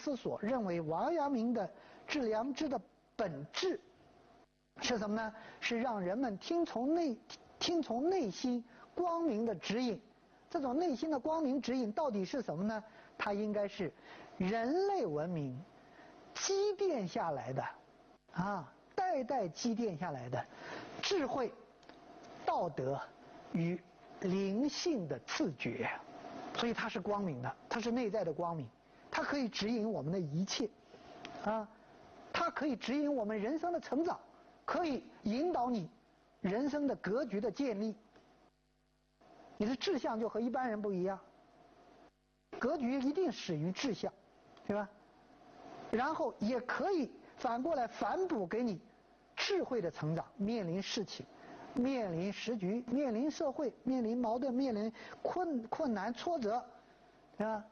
思索，认为王阳明的致良知的本质是什么呢？是让人们听从内心光明的指引。这种内心的光明指引到底是什么呢？它应该是人类文明积淀下来的代代积淀下来的智慧、道德与灵性的自觉。所以它是光明的，它是内在的光明，它可以指引我们的一切它可以指引我们人生的成长，可以引导你人生的格局的建立。你的志向就和一般人不一样，格局一定始于志向，对吧？然后也可以反过来反哺给你智慧的成长，面临事情，面临时局，面临社会，面临矛盾，面临困难挫折，对吧？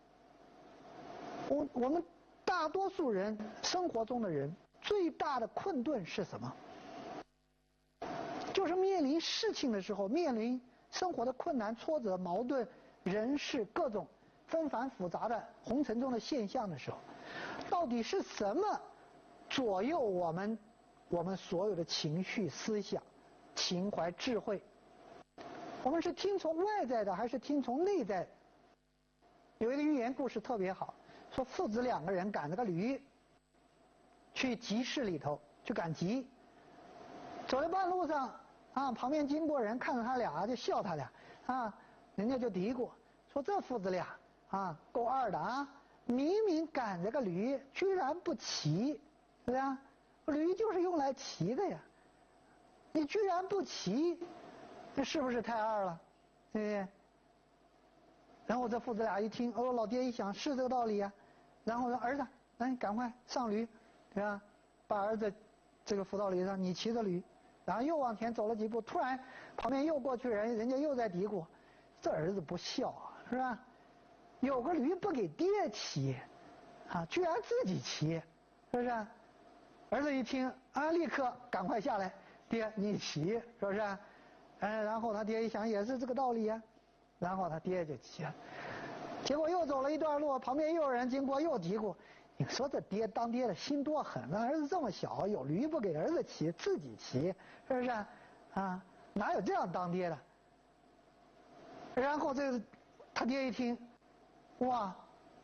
我们大多数人生活中的人最大的困顿是什么？就是面临事情的时候，面临生活的困难挫折、矛盾、人事各种纷繁复杂的红尘中的现象的时候，到底是什么左右我们所有的情绪、思想、情怀、智慧？我们是听从外在的还是听从内在的？有一个寓言故事特别好，说父子两个人赶着个驴去集市里头去赶集，走到半路上旁边经过人看着他俩就笑他俩人家就嘀咕说这父子俩够二的明明赶着个驴居然不骑，对吧？驴就是用来骑的呀，你居然不骑，那是不是太二了？对不对？然后这父子俩一听，老爹一想是这个道理呀，然后说儿子，来赶快上驴，对吧？把儿子这个扶到驴上，你骑着驴。然后又往前走了几步，突然旁边又过去人家又在嘀咕，这儿子不孝是吧？有个驴不给爹骑居然自己骑，是不是？儿子一听立刻赶快下来，爹你骑，是不是？然后他爹一想也是这个道理然后他爹就骑了。结果又走了一段路，旁边又有人经过又嘀咕，你说这当爹的心多狠，那儿子这么小，有驴不给儿子骑，自己骑，是不是哪有这样当爹的？然后他爹一听，哇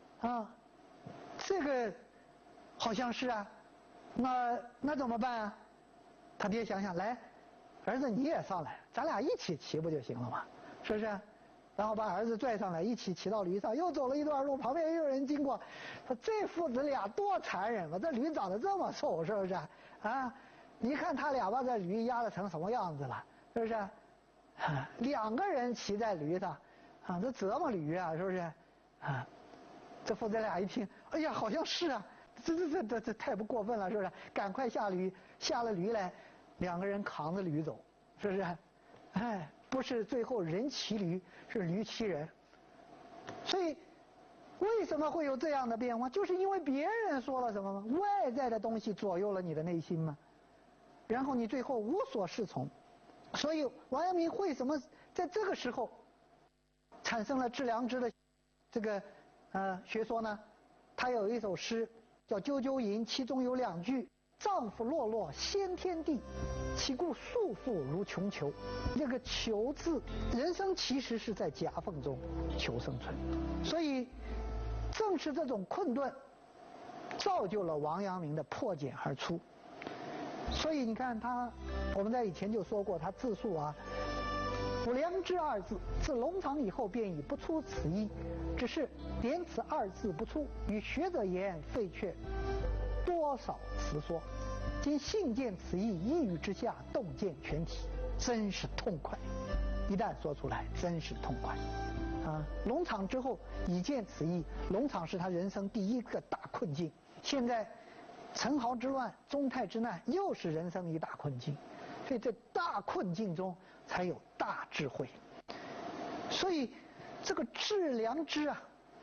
这个好像是那怎么办他爹想想，来儿子你也上来，咱俩一起骑不就行了吗？是不是？然后把儿子拽上来，一起骑到驴上，又走了一段路，旁边又有人经过，说这父子俩多残忍这驴长得这么瘦，是不是你看他俩把这驴压得成什么样子了，是不是两个人骑在驴上这折磨驴是不是这父子俩一听，哎呀好像是这太不过分了，是不是？赶快下了驴来，两个人扛着驴走，是不是？不是最后人骑驴，是驴骑人。所以为什么会有这样的变化？就是因为别人说了什么吗？外在的东西左右了你的内心吗？然后你最后无所适从。所以王阳明为什么在这个时候产生了致良知的这个学说呢？他有一首诗叫《啾啾吟》，其中有2句：丈夫落落先天地，其故束缚如穷囚。这个囚字，人生其实是在夹缝中求生存，所以正是这种困顿造就了王阳明的破茧而出。所以你看我们在以前就说过，他自述不良知2字，自龙场以后便已不出此意，只是点此2字不出，与学者言废却多少词说。今信见此意，一语之下洞见全体，真是痛快。一旦说出来，真是痛快龙场之后已见此意，龙场是他人生第一个大困境，现在陈豪之乱、宗泰之难又是人生一大困境，所以在大困境中才有大智慧。所以这个致良知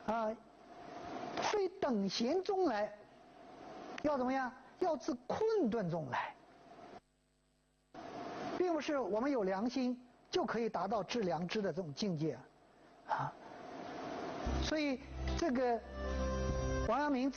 非等闲中来，要怎么样？要自困顿中来，并不是我们有良心就可以达到致良知的这种境界所以这个王阳明